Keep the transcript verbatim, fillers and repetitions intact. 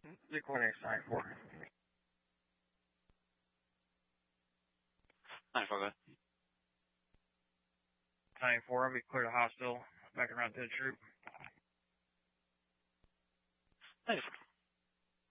The clinic's nine four. nine four, go ahead. nine four, we cleared the hospital. Back around to the troop. nine four.